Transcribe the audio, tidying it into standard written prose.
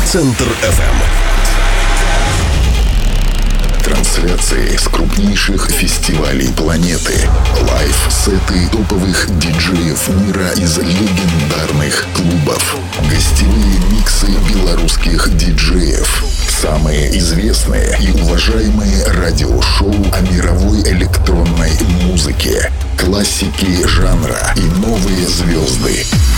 Центр FM. Трансляции с крупнейших фестивалей планеты. Лайв-сеты топовых диджеев мира из легендарных клубов. Гостевые миксы белорусских диджеев. Самые известные и уважаемые радиошоу о мировой электронной музыке. Классики жанра и новые звезды.